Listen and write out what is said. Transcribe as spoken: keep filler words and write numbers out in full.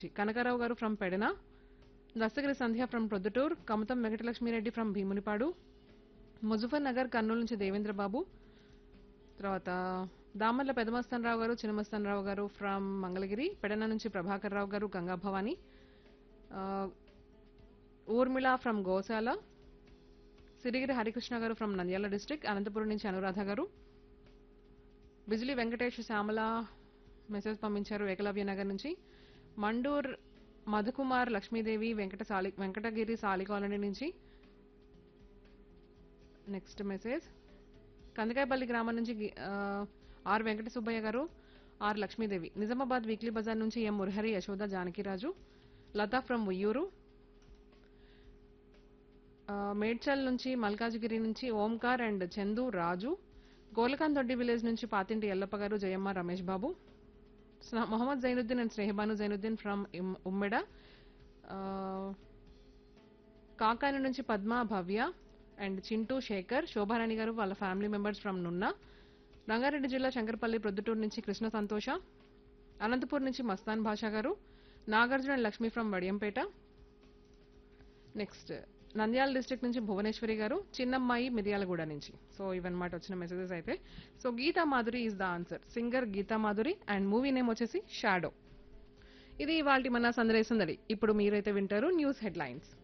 కనకారావు గారు from Pedana, Dastagiri Sandhya from Proddatur, Kamatham Venkatalakshmi Reddy from Bheemunipadu, Muzaffar Nagar Kurnool నుంచి దేవేంద్ర బాబు, తర్వాత దామర్ల పెదమస్తాన్ రావు గారు చిన్నమస్తాన్ రావు గారు ఫ్రమ్ మంగళగిరి, పెడన నుంచి ప్రభాకర్ రావు గారు గంగా భవాని, ఆ, ఊర్మిళ ఫ్రమ్ గోశాల, సిరిగిరి హరికృష్ణ గారు ఫ్రమ్ నంద్యాల డిస్ట్రిక్ట్, అనంతపురం నుంచి అనురాధ గారు, బిజిలీ వెంకటేష్ శ్యామల మెసేజ్ పంపించారు ఏకలవ్య నగర్ నుంచి, మండూర్ మధుకుమార్ లక్ష్మీదేవి వెంకట సాలి వెంకటగిరి సాలి కాలనీ నుంచి. నెక్స్ట్ మెసేజ్ కందికాయపల్లి గ్రామం నుంచి గి- ఆ, ఆర్ వెంకట సుబ్బయ్య గారు, ఆర్ లక్ష్మీదేవి, నిజామాబాద్ వీక్లీ బజార్ నుంచి ఎం మురహరి యశోద జానకిరాజు, లతా ఫ్రమ్ ఉయ్యూరు, ఆ, మేడ్చల్ నుంచి మల్కాజ్గిరి నుంచి ఓంకార్ అండ్ చందు రాజు, గోలకాన్ దొడ్డి విలేజ్ నుంచి పాతింటి ఎల్లప్ప గారు జయమ్మ రమేష్ బాబు, స్న- మొహమ్మద్ జైనుద్దీన్ అండ్ స్నేహబాను జైనుద్దీన్ ఫ్రమ్ ఉమ్మెడ, ఆ, కాకాని నుంచి పద్మ భవ్య అండ్ చింటూ శేఖర్, శోభారాణి గారు వాళ్ళ ఫ్యామిలీ మెంబర్స్ ఫ్రమ్ నున్న, రంగారెడ్డి జిల్లా శంకరపల్లి ప్రొద్దుటూరు నుంచి కృష్ణ సంతోష, అనంతపూర్ నుంచి మస్తాన్ భాషా గారు, Nagarjuna and Lakshmi from Vadiyampeta. Next Nandyal district నుంచి భువనేశ్వరి గారు, చిన్నమ్మాయి మిర్యాలగూడ నుంచి. సో ఇవన్నమాట వచ్చిన మెసేజెస్ అయితే. So Gita Madhuri is the answer, singer Gita Madhuri and movie name వచ్చేసి షాడో. ఇది ఇవాల్టి మన సందడి సందడి. ఇప్పుడు మీరైతే వింటారు న్యూస్ హెడ్లైన్స్.